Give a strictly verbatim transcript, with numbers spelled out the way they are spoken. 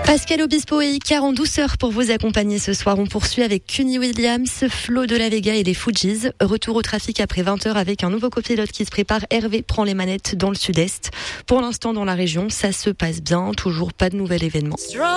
Pascal Obispo et Icar en douceur pour vous accompagner ce soir. On poursuit avec Cuny Williams, Flo de la Vega et les Fujis. Retour au trafic après vingt heures avec un nouveau copilote qui se prépare. Hervé prend les manettes dans le sud-est. Pour l'instant dans la région, ça se passe bien. Toujours pas de nouvel événement.